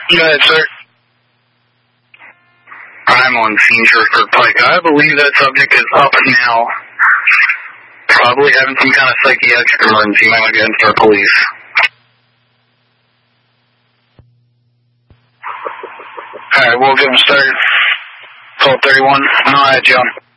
Go ahead, sir. I'm on scene for Pike. I believe that subject is up now. Probably having some kind of psychiatric emergency. Might want to get into our police. Alright, we'll give him started. 1231. No, I had John.